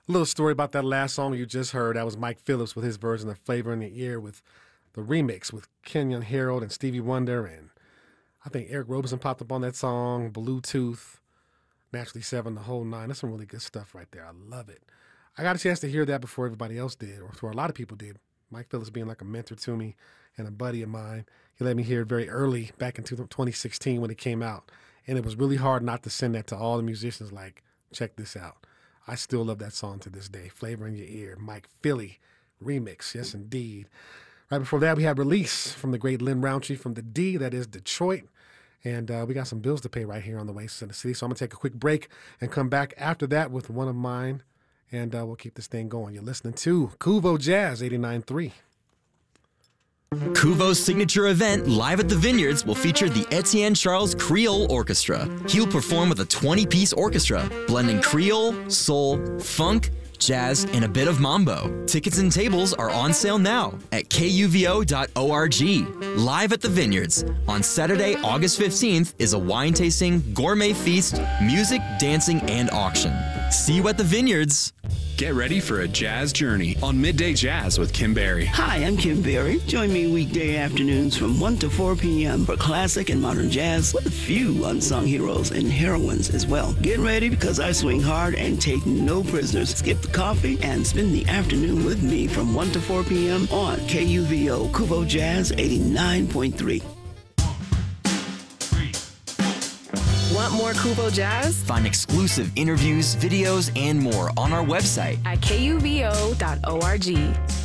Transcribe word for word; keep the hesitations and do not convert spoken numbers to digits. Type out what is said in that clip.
little story about that last song you just heard. That was Mike Phillips with his version of Flavor in Your Ear with the remix with Kenyon Harold and Stevie Wonder. And I think Eric Roberson popped up on that song, Bluetooth, Naturally Seven, the whole nine. That's some really good stuff right there. I love it. I got a chance to hear that before everybody else did, or before a lot of people did. Mike Phillips being like a mentor to me and a buddy of mine. He let me hear it very early back in twenty sixteen when it came out. And it was really hard not to send that to all the musicians like, check this out. I still love that song to this day. Flavor in Your Ear, Mike Philly remix. Yes, indeed. Right before that, we had Release from the great Lynn Roundtree from the D, that is Detroit. And uh, we got some bills to pay right here on the West End of the City. So I'm going to take a quick break and come back after that with one of mine. And uh, we'll keep this thing going. You're listening to Kuvo Jazz eighty-nine point three. Kuvo's signature event, Live at the Vineyards, will feature the Etienne Charles Creole Orchestra. He'll perform with a twenty-piece orchestra, blending Creole, soul, funk, jazz, and a bit of mambo. Tickets and tables are on sale now at K U V O dot org. Live at the Vineyards on Saturday, August fifteenth is a wine tasting, gourmet feast, music, dancing, and auction. See you at the Vineyards. Get ready for a jazz journey on Midday Jazz with Kim Berry. Hi, I'm Kim Berry. Join me weekday afternoons from one to four p.m. for classic and modern jazz with a few unsung heroes and heroines as well. Get ready because I swing hard and take no prisoners. Skip the coffee and spend the afternoon with me from one to four p.m. on K U V O Kuvo Jazz eighty-nine point three. Want more Kuvo Jazz? Find exclusive interviews, videos, and more on our website at K U V O dot org.